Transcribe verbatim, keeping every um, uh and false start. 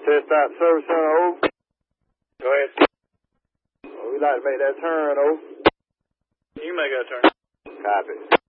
Test out service center, over. Go ahead. Well, we'd like to make that turn, over. You make that turn. Copy.